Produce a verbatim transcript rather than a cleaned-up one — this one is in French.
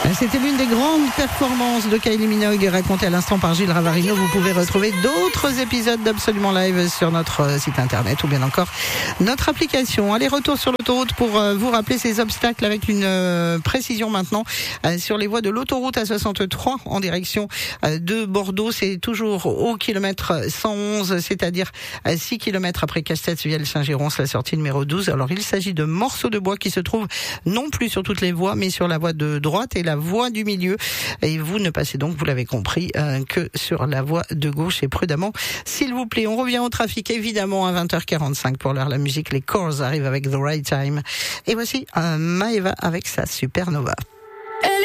C'était l'une des grandes performances de Kylie Minogue racontée à l'instant par Gilles Ravarino. Vous pouvez retrouver d'autres épisodes d'Absolument Live sur notre site internet ou bien encore notre application. Allez, retour sur l'autoroute pour vous rappeler ces obstacles avec une précision maintenant sur les voies de l'autoroute A soixante-trois en direction de Bordeaux. C'est toujours au kilomètre cent onze, c'est-à-dire six kilomètres après Castets-Viel-Saint-Girons, la sortie numéro douze. Alors il s'agit de morceaux de bois qui se trouvent non plus sur toutes les voies, mais sur la voie de droite et la voie du milieu. Et vous ne passez donc, vous l'avez compris, euh, que sur la voie de gauche et prudemment, s'il vous plaît. On revient au trafic, évidemment, à vingt heures quarante-cinq pour l'heure. La musique, les Corrs arrivent avec The Right Time. Et voici euh, Maeva avec sa Supernova.